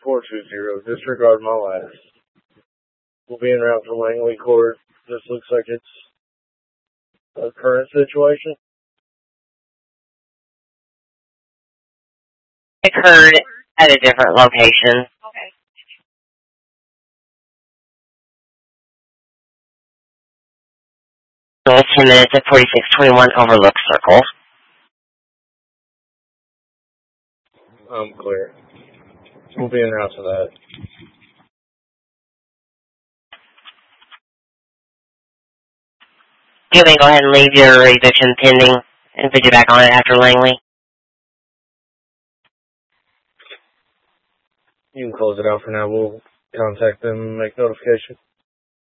420. Disregard my last. We'll be en route for Langley Court. This looks like it's a current situation. It occurred at a different location. Okay. So 10 minutes at 4621 Overlook Circle. I'm clear. We'll be en route for that. You may go ahead and leave your eviction pending and put you back on it after Langley. You can close it out for now. We'll contact them and make notification.